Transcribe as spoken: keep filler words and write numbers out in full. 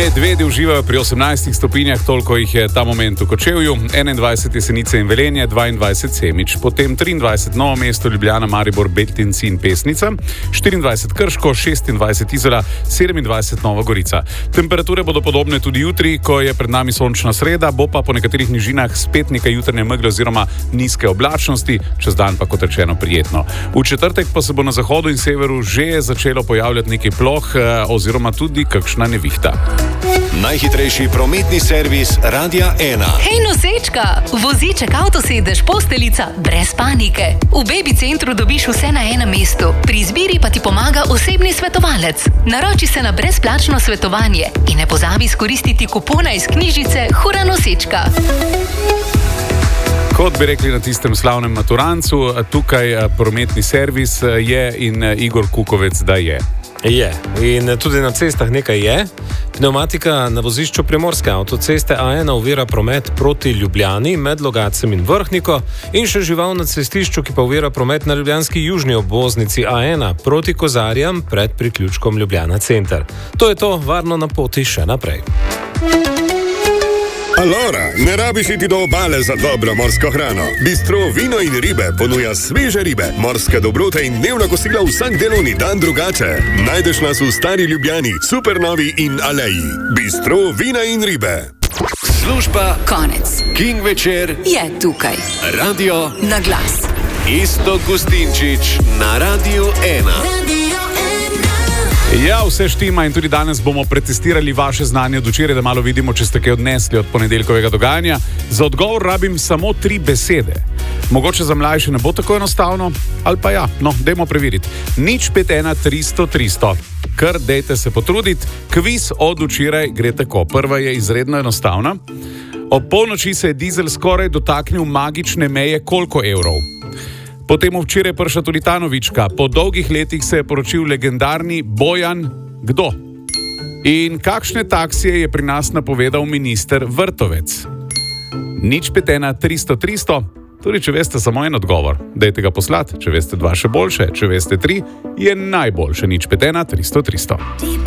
Medvedi uživajo pri osemnajstih stopinjah, toliko jih je ta moment v Kočevju, enaindvajset Jesenice in Velenje, dvaindvajset Semič, potem triindvajset Novo mesto, Ljubljana, Maribor, Beltinci in Pesnica, štiriindvajset Krško, šestindvajset Izola, sedemindvajset Nova Gorica. Temperature bodo podobne tudi jutri, ko je pred nami sončna sreda, bo pa po nekaterih nižinah spet nekaj jutranje megle oziroma nizke oblačnosti, čez dan pa kot rečeno prijetno. V četrtek pa se bo na zahodu in severu že začelo pojavljati nekaj ploh oziroma tudi kakšna nevihta. Najhitrejši prometni servis Radia ena. Hej nosečka, voziček, avtosedež, posteljica, brez panike. V Baby centru dobiš vse na enem mestu. Pri izbiri pa ti pomaga osebni svetovalec. Naroči se na brezplačno svetovanje in ne pozabi izkoristiti kupona iz knjižice Hura nosečka. Kot bi rekli na tistem slavnem maturancu, tukaj prometni servis je in Igor Kukovec, da je. Je. In tudi na cestah nekaj je. Pneumatika na vozišču Primorske avtoceste A ena ovira promet proti Ljubljani med Logacem in Vrhniko in še žival na cestišču, ki pa ovira promet na ljubljanski južni obvoznici A ena proti Kozarjam pred priključkom Ljubljana center. To je to, varno na poti še naprej. Alora, ne rabiš iti do obale za dobro morsko hrano. Bistro Vino in ribe ponuja sveže ribe, morske dobrote in dnevna kosila vsak delovni dan drugače. Najdeš nas v Stari Ljubljani, Supernovi in Aleji. Bistro Vina in ribe. Služba Konec. King večer Je tukaj. Radio Na glas. Iztok Gustinčič na Radiu ena. Ja, vse štima in tudi danes bomo pretestirali vaše znanje od včeraj, da malo vidimo, če ste kaj odnesli od ponedeljkovega dogajanja. Za odgovor rabim samo tri besede. Mogoče za mlajše ne bo tako enostavno, ali pa ja, no, dajmo preveriti. Nič pet ena tristo tristo. Kar dejte se potruditi. Kviz od včeraj gre tako. Prva je izredno enostavna. Ob polnoči se je dizel skoraj dotaknil magične meje koliko evrov. Potem včeraj prišla tudi ta novička. Po dolgih letih se je poročil legendarni Bojan kdo? In kakšne taksije je pri nas napovedal minister Vrtovec? Nič pet ena tristo tristo. Tudi če veste samo en odgovor, dajte ga poslati. Če veste dva, še boljše. Če veste tri, je najboljše. Nič pet ena tristo tristo.